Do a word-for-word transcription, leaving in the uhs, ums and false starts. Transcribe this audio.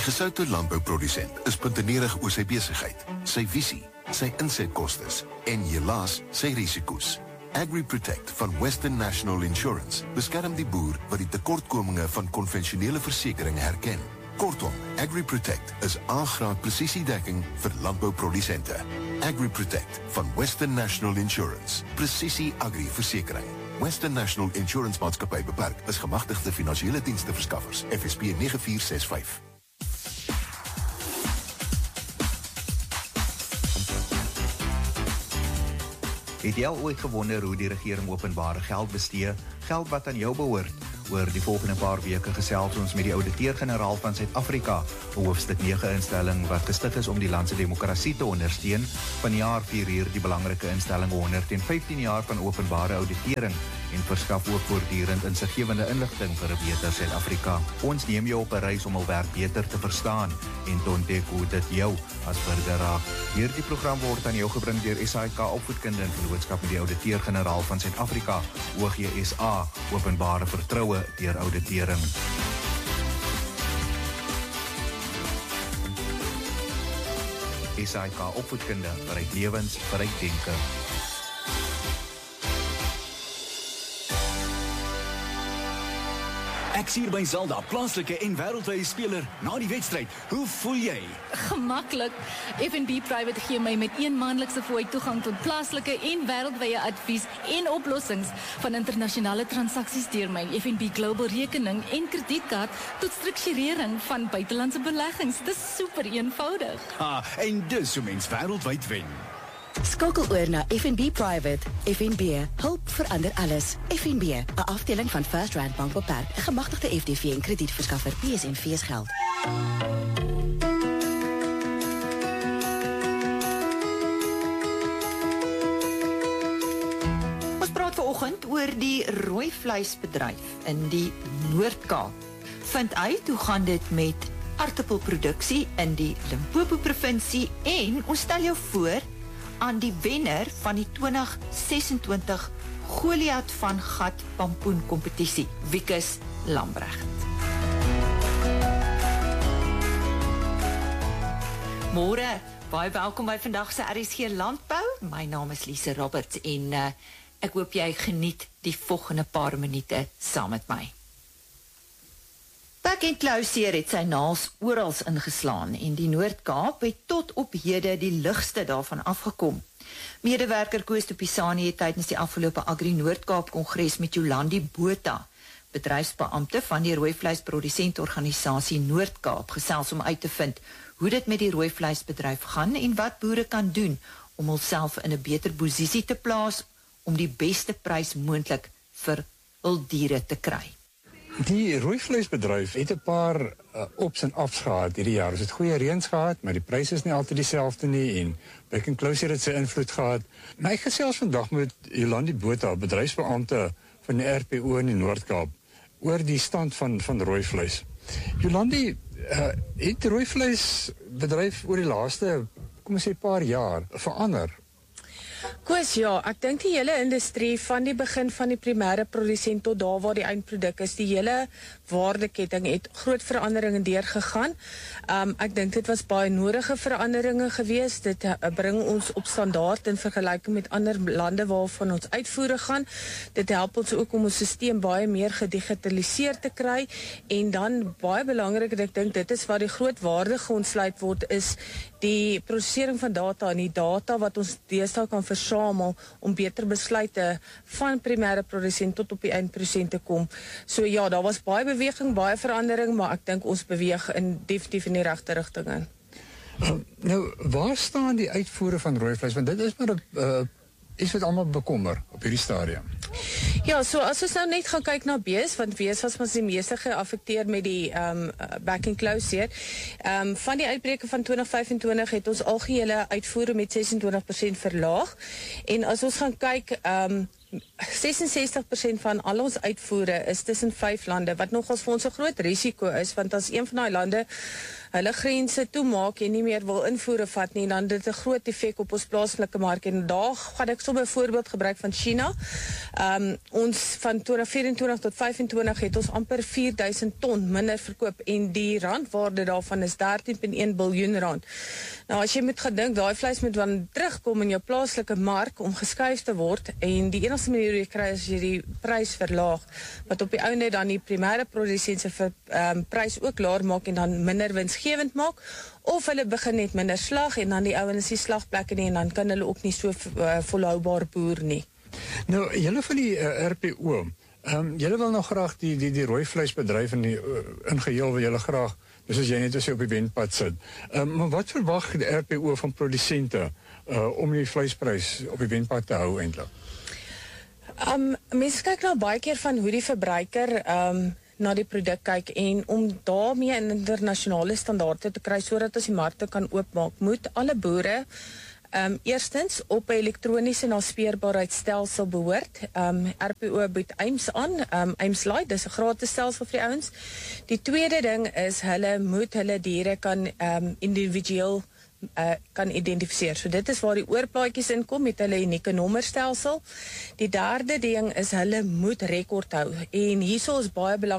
gesoute landbouprodusent is puntenerig oor sy besigheid, sy visie, sy insetkostes en helaas sy risiko's. AgriProtect van Western National Insurance beskerm die boer wat die tekortkominge van konvensionele versekering herken. Kortom, AgriProtect is A-graad presisiedekking vir landbouprodusente. AgriProtect van Western National Insurance. Presisie agri-versekering. Western National Insurance Maatskappy Beperk is gemagtigde finansiële diensteverskaffers. F S P nege vier ses vyf. Het jy al ooit gewonder hoe die regering openbare geld bestee, geld wat aan jou behoort? Oor die volgende paar weke gesels ons met die ouditeur-generaal van Suid-Afrika, 'n hoofstuk nege instelling wat gestig is om die land se demokrasie te ondersteun. Vanjaar vier hier die belangrike instelling honderd en vyftien jaar van openbare auditering en verskaf ook voortdurend insiggewende inligting vir 'n beter Suid-Afrika. Ons neem jou op 'n reis om hul werk beter te verstaan en te ontdek hoe dit jou as burger raak. Hierdie program word aan jou gebring deur S A I K Opvoedkunde in vennootskap met die ouditeur-generaal van Suid-Afrika, O G S A, openbare vertroue deur auditering. S A I K Opvoedkunde, bereik lewens, bereik denke. Ek sien by Zelda, plaaslike en wêreldwye speler na die wedstryd. Hoe voel jy? Gemaklik. F en B Private gee my met een maandelikse fooi toegang tot plaaslike en wêreldwye advies en oplossings van internasionale transaksies deur my F en B Global rekening en kredietkaart tot strukturering van buitelandse beleggings. Dis super eenvoudig. Ha, en dis hoe mens wêreldwyd wen. Skakel oor na F en B Private. F en B, hulp verander alles. F en B, 'n afdeling van First Rand Bank Beperk, 'n gemagtigde F D V en kredietverskaffer. P S en V S geld. Ons praat vanoggend oor die rooi vleisbedryf in die Noord-Kaap. Vind uit hoe gaan dit met aardappelproduksie in die Limpopo provinsie en ons stel jou voor aan die wenner van die twintig sesentwintig Goliath van Gat pampoen kompetisie, Wikus Lambrecht. Môre, baie welkom by vandag se R S G Landbou. My naam is Lise Roberts en uh, ek hoop jy geniet die volgende paar minute saam met my. Back and Close het sy naels orals ingeslaan en die Noord-Kaap het tot op hede die ligste daarvan afgekom. Medewerker Koos de Pisani het tydens die afgelope Agri Noord-Kaap Kongres met Jolandi Botha, bedryfsbeampte van die rooivleisprodusentorganisasie Noord-Kaap, gesels om uit te vind hoe dit met die rooivleisbedryf gaan en wat boere kan doen om hulself in 'n beter posisie te plaas om die beste prys moontlik vir hul diere te kry. Die rooivleisbedryf het 'n paar uh, ups en ups gehad hierdie jaar. Ons het goeie reëns gehad, maar die pryse is nie altyd dieselfde nie en Back and Close het sy invloed gehad. Maar ek gesels vandag met Jolandi Botha, bedryfsbeampte van die R P O in die Noord-Kaap, oor die stand van van rooivleis. Jolandi, uh, het die rooivleisbedryf oor die laaste, kom ons sê, paar jaar verander? Koos, ja, ek dink die hele industrie van die begin van die primêre produsent tot daar waar die eindproduk is, die hele waardeketting het groot veranderinge deurgegaan. Um, ek dink dit was baie nodige veranderinge gewees. Dit uh, bring ons op standaard in vergelyking met ander lande waarvan ons uitvoere gaan. Dit help ons ook om ons stelsel baie meer gedigitaliseer te kry en dan baie belangrik, en ek dink dit is waar die groot waarde geontsluit word, is die prosesering van data en die data wat ons deesdae kan versamel om beter besluite van primêre produsent tot op die eindprodusent te kom. So ja, daar was baie beweging, baie verandering, maar ek dink ons beweeg in definitief in die regte rigting in. Uh, nou, waar staan die uitvoere van rooivleis? Want dit is maar 'n uh, iets wat almal bekommer op hierdie stadium. Ja, so as ons nou net gaan kyk na bees, want bees was ons die meeste geaffekteer met die um, back and close hier. Um, van die uitbreke van twintig vyf en twintig het ons algehele uitvoere met ses en twintig persent verlaag. En as ons gaan kyk, um, ses en sestig persent van al ons uitvoere is tussen vyf lande, wat nogals vir ons 'n groot risiko is, want as een van daai lande hulle grense toemaak en nie meer wil invoer of vat nie, dan dit 'n groot effek op ons plaaslike mark. En daar gaan ek sommer 'n voorbeeld gebruik van China. Um, ons van twintig vyf-en-twintig tot vyf en twintig het ons amper vier duisend ton minder verkoop en die randwaarde daarvan is dertien komma een biljoen rand. Nou as jy moet gedink, daai vleis moet dan terugkom in jou plaaslike mark om geskuif te word en die enigste manier hoe jy kry is jy die prys verlaag, wat op die ouende dan die primêre produsent se um, prys ook laer maak en dan minder winsgewend maak, of hulle begin net minder slag en dan die ouens die slagplekke nie en dan kan hulle ook nie so uh, volhoubaar boer nie. Nou, julle van die uh, R P O, um, julle wil nog graag die, die, die rooi vleisbedryf in die uh, ingeheel wil julle graag, dus as jy net as jy op die wendpad sit. Um, maar wat verwag die R P O van produsente uh, om die vleisprys op die wendpad te hou eintlik? Um, mense kyk nou baie keer van hoe die verbruiker um, na die produk kyk en om daarmee in internasionale standaarde te kry sodat ons die markte kan oopmaak, moet alle boere Um, eerstens op 'n elektroniese naspeurbaarheidstelsel behoort. Um, R P O bied Aims aan, um, Aims Lite, dis 'n gratis stelsel vir die ouens. Die tweede ding is hulle moet hulle diere kan um, individueel uh, kan identifiseer. So dit is waar die oorplaatjies inkom met hulle unieke nommerstelsel. Die derde ding is hulle moet rekord hou en hierso is baie belangrik